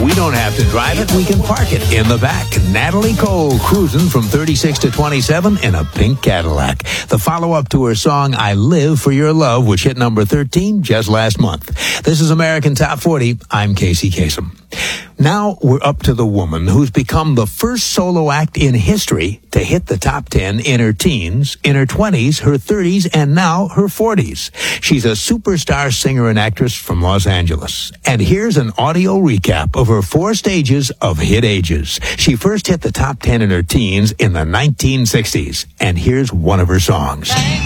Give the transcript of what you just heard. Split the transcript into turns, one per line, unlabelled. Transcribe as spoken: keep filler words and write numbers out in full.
We don't have to drive it, we can park it in the back. Natalie Cole cruising from thirty-six to twenty-seven in a pink Cadillac. The follow-up to her song, I Live for Your Love, which hit number thirteen just last month. This is American Top forty. I'm Casey Kasem. Now we're up to the woman who's become the first solo act in history to hit the top ten in her teens, in her twenties, her thirties, and now her forties. She's a superstar singer and actress from Los Angeles. And here's an audio recap of her four stages of hit ages. She first hit the top ten in her teens in the nineteen sixties. And here's one of her songs.